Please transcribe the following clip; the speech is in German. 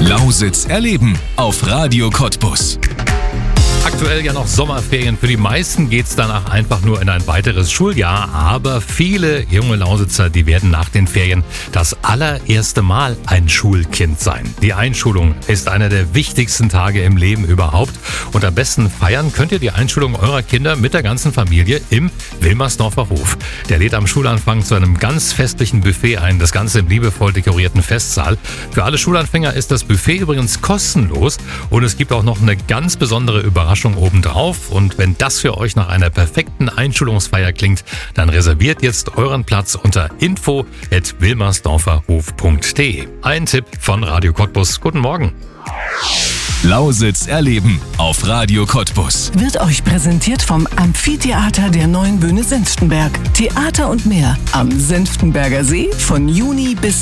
Lausitz erleben auf Radio Cottbus. Aktuell ja noch Sommerferien. Für die meisten geht's danach einfach nur in ein weiteres Schuljahr. Aber viele junge Lausitzer, die werden nach den Ferien das allererste Mal ein Schulkind sein. Die Einschulung ist einer der wichtigsten Tage im Leben überhaupt. Und am besten feiern könnt ihr die Einschulung eurer Kinder mit der ganzen Familie im Wilmersdorfer Hof. Der lädt am Schulanfang zu einem ganz festlichen Buffet ein. Das Ganze im liebevoll dekorierten Festsaal. Für alle Schulanfänger ist das Buffet übrigens kostenlos. Und es gibt auch noch eine ganz besondere Überraschung obendrauf. Und wenn das für euch nach einer perfekten Einschulungsfeier klingt, dann reserviert jetzt euren Platz unter info@wilmersdorferhof.de. Ein Tipp von Radio Cottbus. Guten Morgen. Lausitz erleben auf Radio Cottbus. Wird euch präsentiert vom Amphitheater der Neuen Bühne Senftenberg. Theater und mehr am Senftenberger See von Juni bis